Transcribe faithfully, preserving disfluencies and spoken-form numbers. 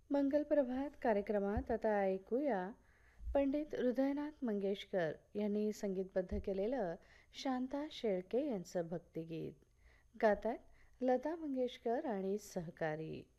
मंगल प्रभात कार्यक्रमात आता ऐकूया पंडित हृदयनाथ मंगेशकर यांनी संगीतबद्ध केलेलं शांता शेळके यांचं भक्तिगीत. गातात लता मंगेशकर आणि सहकारी.